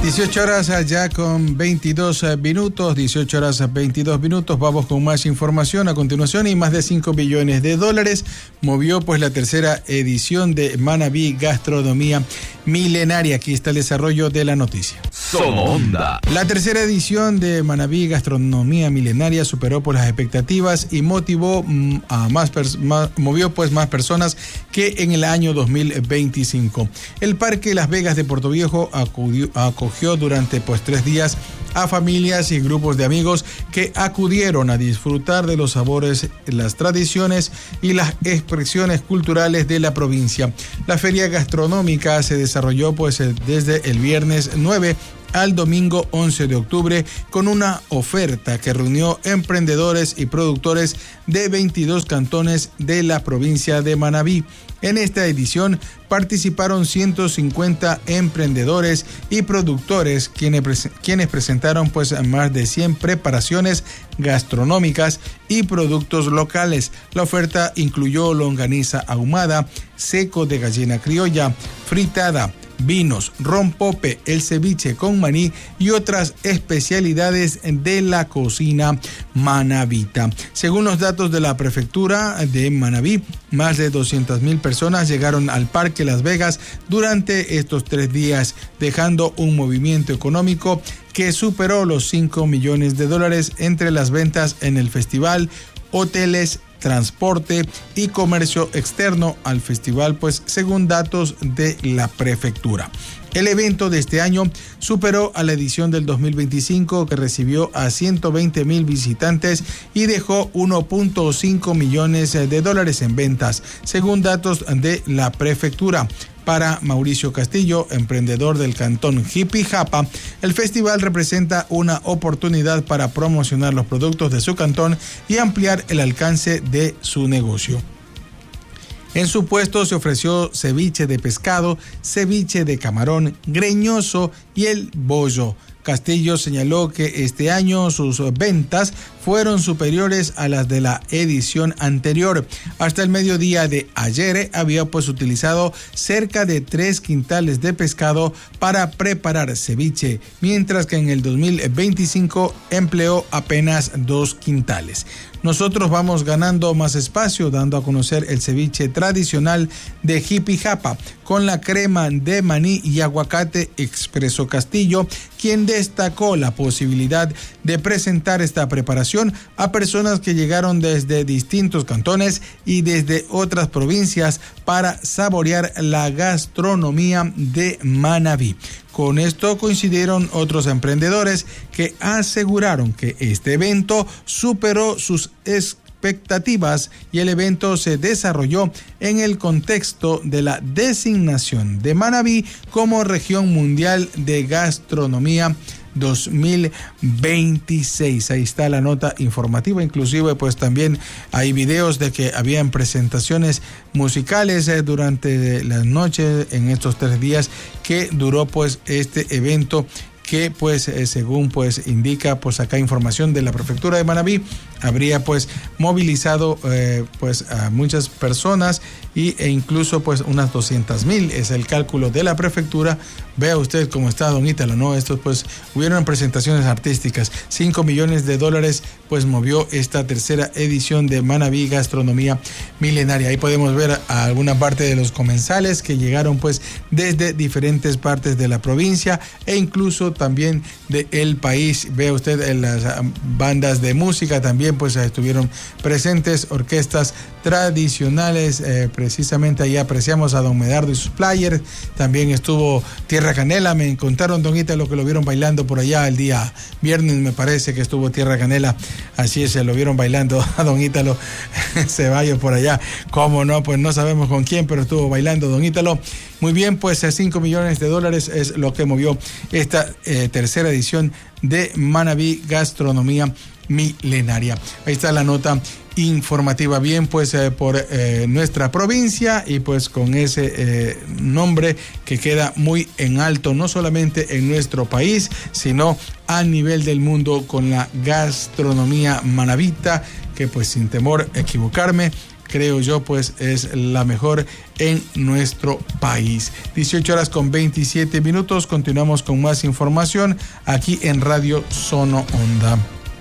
dieciocho horas ya con veintidós minutos, dieciocho horas veintidós minutos, vamos con más información a continuación. Y más de cinco billones de dólares movió pues la tercera edición de Manabí Gastronomía Milenaria. Aquí está el desarrollo de la noticia. Sononda. La tercera edición de Manabí Gastronomía Milenaria superó por las expectativas y motivó a más, más movió pues más personas que en el año dos mil veinticinco. El Parque Las Vegas de Puerto Viejo acudió, acogió durante pues tres días a familias y grupos de amigos que acudieron a disfrutar de los sabores, las tradiciones y las expresiones culturales de la provincia. La feria gastronómica se desarrolló pues desde el viernes nueve al domingo once de octubre con una oferta que reunió emprendedores y productores de veintidós cantones de la provincia de Manabí. En esta edición participaron ciento cincuenta emprendedores y productores quienes, quienes presentaron pues más de cien preparaciones gastronómicas y productos locales. La oferta incluyó longaniza ahumada, seco de gallina criolla, fritada, vinos, rompope, el ceviche con maní y otras especialidades de la cocina manabita. Según los datos de la prefectura de Manabí, más de doscientas mil personas llegaron al Parque Las Vegas durante estos tres días, dejando un movimiento económico que superó los cinco millones de dólares entre las ventas en el festival, hoteles, transporte y comercio externo al festival, pues según datos de la prefectura. El evento de este año superó a la edición del dos mil veinticinco, que recibió a ciento veinte mil visitantes y dejó uno punto cinco millones de dólares en ventas, según datos de la prefectura. Para Mauricio Castillo, emprendedor del cantón Jipijapa, el festival representa una oportunidad para promocionar los productos de su cantón y ampliar el alcance de su negocio. En su puesto se ofreció ceviche de pescado, ceviche de camarón, greñoso y el bollo. Castillo señaló que este año sus ventas fueron superiores a las de la edición anterior. Hasta el mediodía de ayer había pues utilizado cerca de tres quintales de pescado para preparar ceviche, mientras que en el dos mil veinticinco empleó apenas dos quintales. Nosotros vamos ganando más espacio, dando a conocer el ceviche tradicional de Jipijapa con la crema de maní y aguacate, expresó Castillo, quien destacó la posibilidad de presentar esta preparación a personas que llegaron desde distintos cantones y desde otras provincias para saborear la gastronomía de Manabí. Con esto coincidieron otros emprendedores que aseguraron que este evento superó sus expectativas y el evento se desarrolló en el contexto de la designación de Manabí como región mundial de gastronomía dos mil veintiséis. Ahí está la nota informativa, inclusive pues también hay videos de que habían presentaciones musicales eh, durante la noche en estos tres días que duró pues este evento, que pues eh, según pues indica pues acá información de la prefectura de Manabí, habría pues movilizado eh, pues a muchas personas y, e incluso pues unas doscientas mil es el cálculo de la prefectura. Vea usted cómo está, don Ítalo, ¿no? Estos pues hubieron presentaciones artísticas. cinco millones de dólares pues movió esta tercera edición de Manabí Gastronomía Milenaria. Ahí podemos ver a alguna parte de los comensales que llegaron pues desde diferentes partes de la provincia e incluso también del país. Vea usted en las bandas de música también pues estuvieron presentes, orquestas tradicionales, eh, precisamente ahí apreciamos a don Medardo y sus players. También estuvo Tierra Canela, me contaron, don Ítalo, que lo vieron bailando por allá el día viernes, me parece que estuvo Tierra Canela, así es, se lo vieron bailando a don Ítalo Ceballos por allá, cómo no, pues no sabemos con quién, pero estuvo bailando don Ítalo. Muy bien, pues cinco millones de dólares es lo que movió esta eh, tercera edición de Manabí Gastronomía Milenaria. Ahí está la nota informativa, bien pues eh, por eh, nuestra provincia y pues con ese eh, nombre que queda muy en alto, no solamente en nuestro país, sino a nivel del mundo, con la gastronomía manabita, que pues sin temor a equivocarme creo yo, pues es la mejor en nuestro país. dieciocho horas con veintisiete minutos, continuamos con más información aquí en Radio Sono Onda.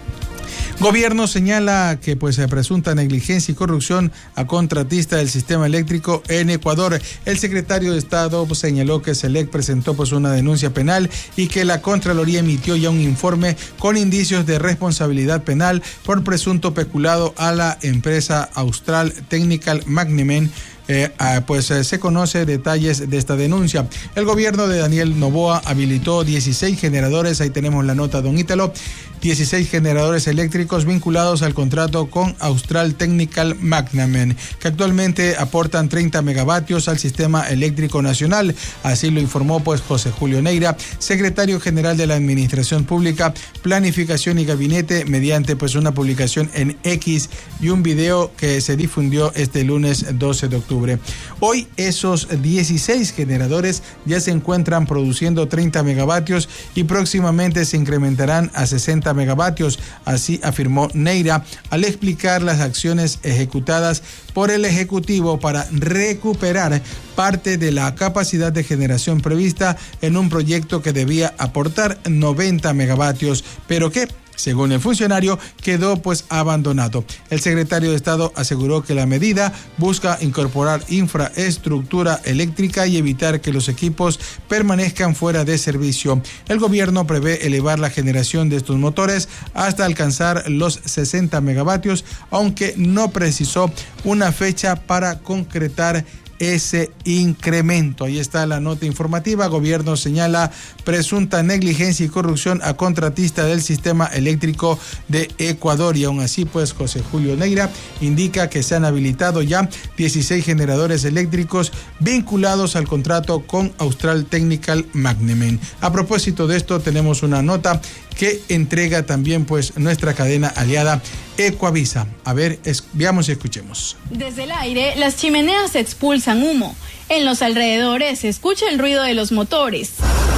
Gobierno señala que pues presunta negligencia y corrupción a contratista del sistema eléctrico en Ecuador. El secretario de Estado pues, señaló que SELEC presentó pues una denuncia penal y que la Contraloría emitió ya un informe con indicios de responsabilidad penal por presunto peculado a la empresa Austral Technical Magnemen. Eh, ah, pues eh, se conoce detalles de esta denuncia. El gobierno de Daniel Noboa habilitó dieciséis generadores, ahí tenemos la nota, don Ítalo, dieciséis generadores eléctricos vinculados al contrato con Austral Technical Magnemen, que actualmente aportan treinta megavatios al sistema eléctrico nacional. Así lo informó pues José Julio Neira, secretario general de la Administración Pública, Planificación y Gabinete, mediante pues una publicación en X y un video que se difundió este lunes doce de octubre. Hoy esos dieciséis generadores ya se encuentran produciendo treinta megavatios y próximamente se incrementarán a sesenta megavatios, así afirmó Neira al explicar las acciones ejecutadas por el Ejecutivo para recuperar parte de la capacidad de generación prevista en un proyecto que debía aportar noventa megavatios, pero que según el funcionario, quedó pues abandonado. El secretario de Estado aseguró que la medida busca incorporar infraestructura eléctrica y evitar que los equipos permanezcan fuera de servicio. El gobierno prevé elevar la generación de estos motores hasta alcanzar los sesenta megavatios, aunque no precisó una fecha para concretar ese incremento. Ahí está la nota informativa. Gobierno señala presunta negligencia y corrupción a contratista del sistema eléctrico de Ecuador, y aún así pues José Julio Neira indica que se han habilitado ya dieciséis generadores eléctricos vinculados al contrato con Austral Technical Magnemen. A propósito de esto, tenemos una nota que entrega también pues nuestra cadena aliada Ecuavisa. A ver, es, veamos y escuchemos. Desde el aire, las chimeneas expulsan humo. En los alrededores se escucha el ruido de los motores.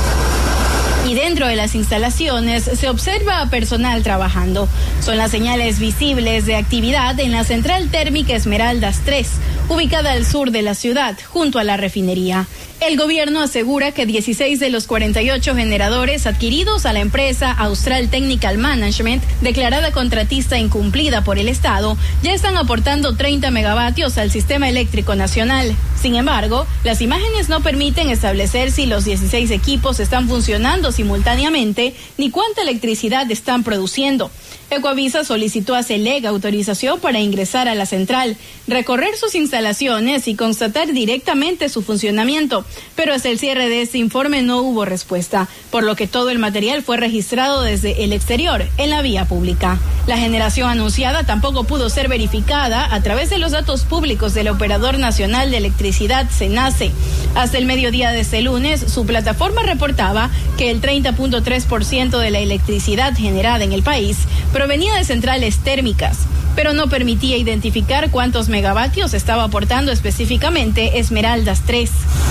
Y dentro de las instalaciones se observa a personal trabajando. Son las señales visibles de actividad en la central térmica Esmeraldas tres, ubicada al sur de la ciudad, junto a la refinería. El gobierno asegura que dieciséis de los cuarenta y ocho generadores adquiridos a la empresa Austral Technical Management, declarada contratista incumplida por el Estado, ya están aportando treinta megavatios al sistema eléctrico nacional. Sin embargo, las imágenes no permiten establecer si los dieciséis equipos están funcionando simultáneamente ni cuánta electricidad están produciendo. Ecuavisa solicitó a SELEC autorización para ingresar a la central, recorrer sus instalaciones y constatar directamente su funcionamiento, pero hasta el cierre de este informe no hubo respuesta, por lo que todo el material fue registrado desde el exterior, en la vía pública. La generación anunciada tampoco pudo ser verificada a través de los datos públicos del Operador Nacional de Electricidad, SENACE. Hasta el mediodía de este lunes, su plataforma reportaba que el treinta punto tres por ciento de la electricidad generada en el país provenía de centrales térmicas, pero no permitía identificar cuántos megavatios estaba aportando específicamente Esmeraldas tres.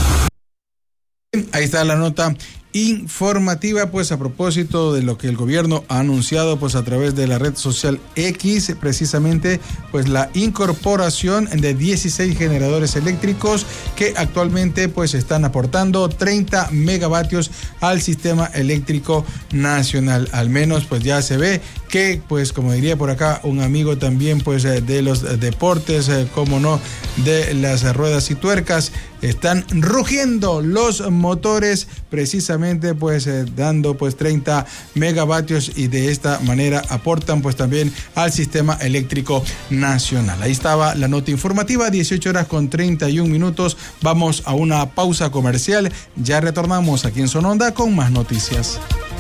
Ahí está la nota informativa, pues a propósito de lo que el gobierno ha anunciado pues a través de la red social X, precisamente pues la incorporación de dieciséis generadores eléctricos que actualmente pues están aportando treinta megavatios al sistema eléctrico nacional. Al menos pues ya se ve que pues como diría por acá un amigo también pues de los deportes, como no, de las ruedas y tuercas, están rugiendo los motores precisamente pues eh, dando pues treinta megavatios y de esta manera aportan pues también al sistema eléctrico nacional. Ahí estaba la nota informativa, dieciocho horas con treinta y un minutos. Vamos a una pausa comercial, ya retornamos aquí en Sono Onda con más noticias.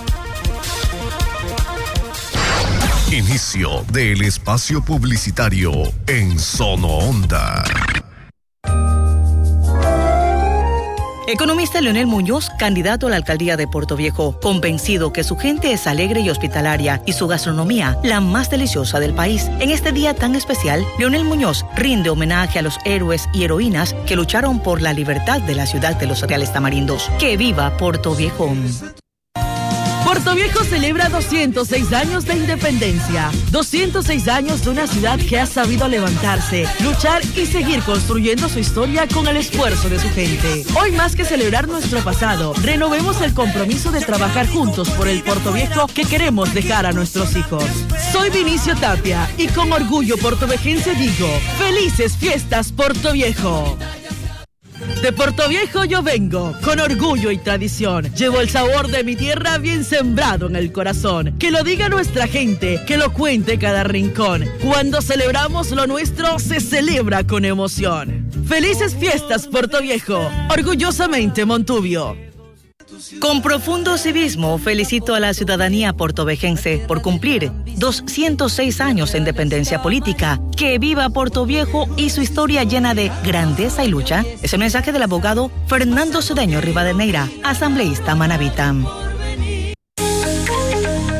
Inicio del espacio publicitario en Sono Onda. Economista Leonel Muñoz, candidato a la alcaldía de Portoviejo, convencido que su gente es alegre y hospitalaria y su gastronomía la más deliciosa del país. En este día tan especial, Leonel Muñoz rinde homenaje a los héroes y heroínas que lucharon por la libertad de la ciudad de los Reales Tamarindos. ¡Que viva Portoviejo! Puerto Viejo celebra doscientos seis años de independencia, doscientos seis años de una ciudad que ha sabido levantarse, luchar y seguir construyendo su historia con el esfuerzo de su gente. Hoy más que celebrar nuestro pasado, renovemos el compromiso de trabajar juntos por el Puerto Viejo que queremos dejar a nuestros hijos. Soy Vinicio Tapia y con orgullo portovejense digo, ¡felices fiestas Puerto Viejo! De Puerto Viejo yo vengo, con orgullo y tradición. Llevo el sabor de mi tierra bien sembrado en el corazón. Que lo diga nuestra gente, que lo cuente cada rincón. Cuando celebramos lo nuestro, se celebra con emoción. ¡Felices fiestas, Puerto Viejo! Orgullosamente Montubio. Con profundo civismo felicito a la ciudadanía portovejense por cumplir doscientos seis años de independencia política. Que viva Puerto Viejo y su historia llena de grandeza y lucha. Es el mensaje del abogado Fernando Cedeño Rivadeneira, asambleísta manabita.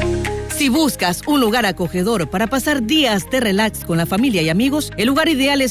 Si buscas un lugar acogedor para pasar días de relax con la familia y amigos, el lugar ideal es